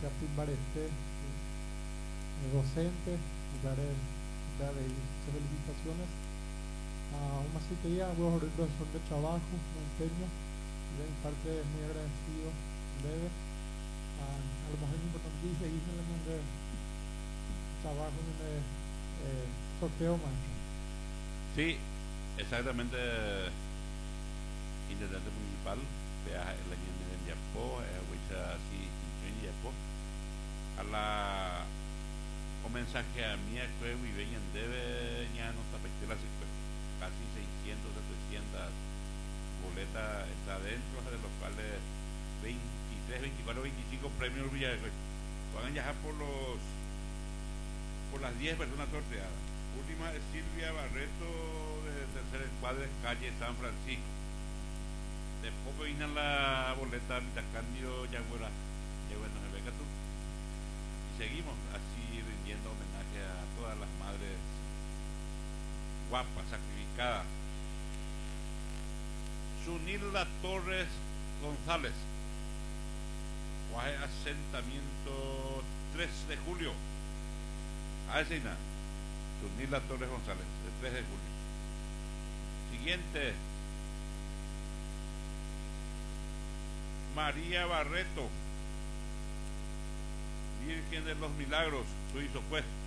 Barete, docente, de felicitaciones. Aún así que ya, vos el profesor de trabajo, me empeño, de mi parte muy agradecido, debe. A lo mejor es importante y se le mandé trabajo en el sorteo, maestro. Sí, exactamente. Intendente municipal, vea el año en Yapo, huicha así en Yapo. A la o mensaje a mí que viven en debe ya no está la casi 600 700 boletas está dentro de los cuales 23 24 25 premios Villagrán van a viajar por las 10 personas sorteadas. Última es Silvia Barreto de tercer encuadre calle San Francisco. Después viene la boleta Vitacandio Yagüera bueno se venga tú y seguimos así rindiendo homenaje a todas las madres guapas, sacrificadas. Sunilda Torres González, Guaje asentamiento 3 de julio. Asina, Sunilda Torres González, el 3 de julio. Siguiente, María Barreto, Virgen de los Milagros, Suizo pues.